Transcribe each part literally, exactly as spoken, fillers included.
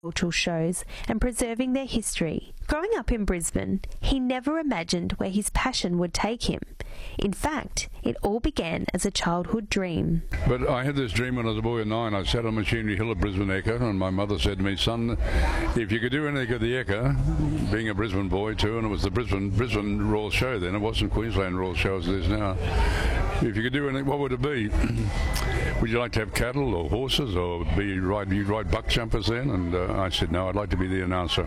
cultural shows and preserving their history. Growing up in Brisbane, he never imagined where his passion would take him. In fact, it all began as a childhood dream. But I had this dream when I was a boy of nine. I sat on Machinery Hill at Brisbane Ekka, and my mother said to me, son, if you could do anything at the Ekka, being a Brisbane boy too, and it was the Brisbane Brisbane Royal Show then, it wasn't Queensland Royal Show as it is now. If you could do anything, what would it be? Would you like to have cattle or horses, or be ride, you'd ride buck jumpers then? And uh, I said, no, I'd like to be the announcer.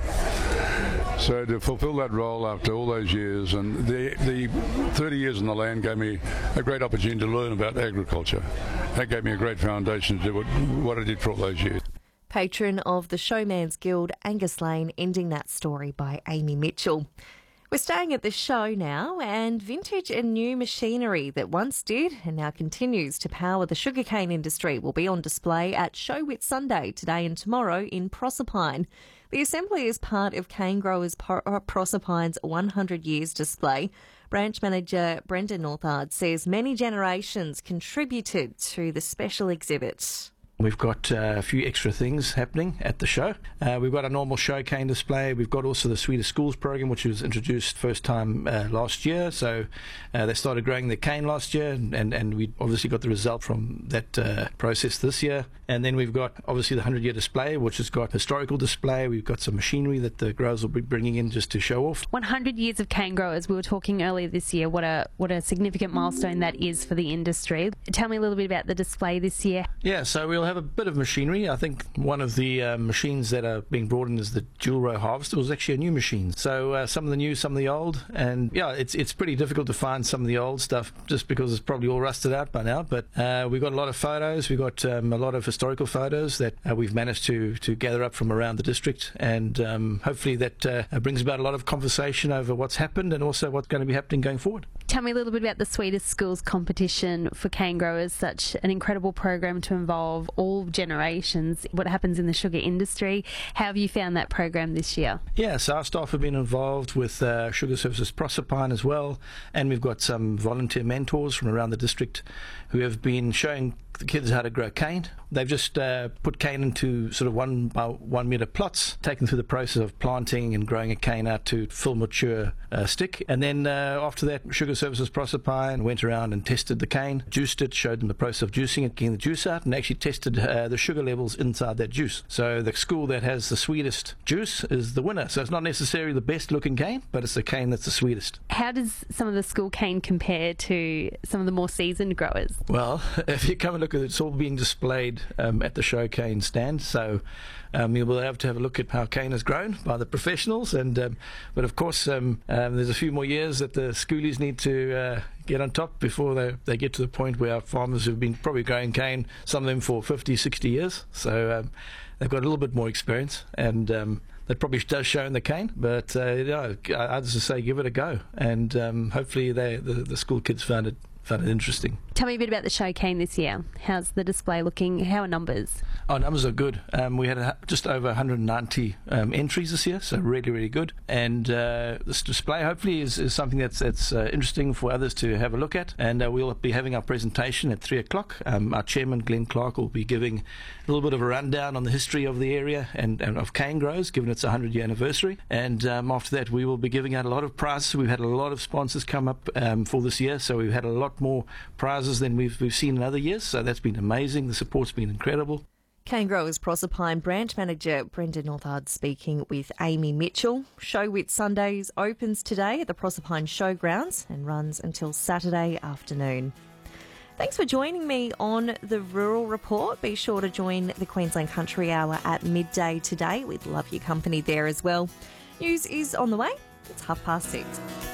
So to fulfil that role after all those years, and the, the thirty years in the land gave me a great opportunity to learn about agriculture. That gave me a great foundation to do what, what I did for all those years. Patron of the Showman's Guild, Angus Lane, ending that story by Amy Mitchell. We're staying at the show now, and vintage and new machinery that once did and now continues to power the sugarcane industry will be on display at Show Whitsunday today and tomorrow in Proserpine. The assembly is part of Cane Growers Proserpine's one hundred years display. Branch manager Brendan Northard says many generations contributed to the special exhibit. We've got uh, a few extra things happening at the show. Uh, we've got a normal show cane display. We've got also the Swedish Schools program, which was introduced first time uh, last year. So uh, they started growing their cane last year, and, and, and we obviously got the result from that uh, process this year. And then we've got obviously the one hundred year display, which has got historical display. We've got some machinery that the growers will be bringing in just to show off. one hundred years of cane growers. We were talking earlier this year what a what a significant milestone that is for the industry. Tell me a little bit about the display this year. Yeah, so we'll have a bit of machinery. I think one of the uh, machines that are being brought in is the dual row harvester. It was actually a new machine. So uh, some of the new, some of the old, and yeah, it's it's pretty difficult to find some of the old stuff just because it's probably all rusted out by now. But uh, we've got a lot of photos. We've got um, a lot of historical photos that uh, we've managed to to gather up from around the district, and um, hopefully that uh, brings about a lot of conversation over what's happened and also what's going to be happening going forward. Tell me a little bit about the Swedish Schools competition for cane growers, such an incredible program to involve all generations. What happens in the sugar industry? How have you found that program this year? Yeah, so our staff have been involved with uh, Sugar Services Proserpine as well, and we've got some volunteer mentors from around the district who have been showing the kids how to grow cane. They've just uh, put cane into sort of one by one metre plots, taken through the process of planting and growing a cane out to full mature uh, stick. And then uh, after that, Sugar Services Proserpine went around and tested the cane, juiced it, showed them the process of juicing it, getting the juice out, and actually tested uh, the sugar levels inside that juice. So the school that has the sweetest juice is the winner. So it's not necessarily the best looking cane, but it's the cane that's the sweetest. How does some of the school cane compare to some of the more seasoned growers? Well, if you come and look at it, it's all being displayed um, at the show cane stand. So um, you'll be able to have a look at how cane has grown by the professionals. And um, but of course, um, um, there's a few more years that the schoolies need to uh, get on top before they, they get to the point where our farmers have been probably growing cane, some of them for fifty, sixty years. So um, they've got a little bit more experience, and um, that probably does show in the cane. But uh, you know, I'd just say give it a go, and um, hopefully they, the, the school kids found it found it interesting. Tell me a bit about the show cane this year. How's the display looking? How are numbers? Our numbers are good. Um, we had a, just over one hundred ninety um, entries this year, so really, really good. And uh, this display hopefully is, is something that's, that's uh, interesting for others to have a look at. And uh, we'll be having our presentation at three o'clock. Um, our chairman, Glenn Clark, will be giving a little bit of a rundown on the history of the area and, and of cane growers, given its one hundred year anniversary. And um, after that, we will be giving out a lot of prizes. We've had a lot of sponsors come up um, for this year, so we've had a lot more prizes than we've, we've seen in other years. So that's been amazing. The support's been incredible. Cane Growers Proserpine Branch Manager Brendan Northard speaking with Amy Mitchell. Show Whitsundays opens today at the Proserpine Showgrounds and runs until Saturday afternoon. Thanks for joining me on the Rural Report. Be sure to join the Queensland Country Hour at midday today. We'd love your company there as well. News is on the way. It's half past six.